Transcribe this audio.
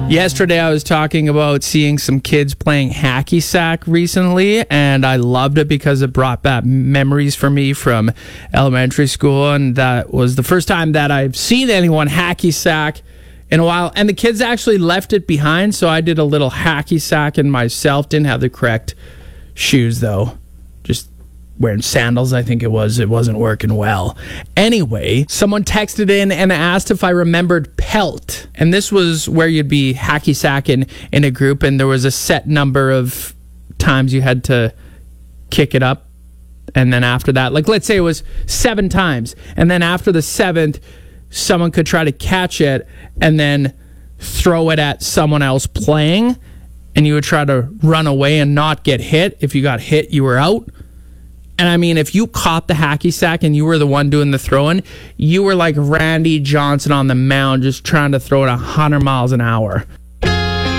Yesterday, I was talking about seeing some kids playing hacky sack recently, and I loved it because it brought back memories for me from elementary school, and that was the first time that I've seen anyone hacky sack in a while. And the kids actually left it behind, so I did a little hacky sacking myself. Didn't have the correct shoes, though. Just wearing sandals, I think it was. It wasn't working well. Anyway, someone texted in and asked if I remembered Pelt. And this was where you'd be hacky sacking in a group, and there was a set number of times you had to kick it up. And then after that, like let's say it was 7 times. And then after the 7th, someone could try to catch it and then throw it at someone else playing. And you would try to run away and not get hit. If you got hit, you were out. And I mean, if you caught the hacky sack and you were the one doing the throwing, you were like Randy Johnson on the mound just trying to throw it 100 miles an hour.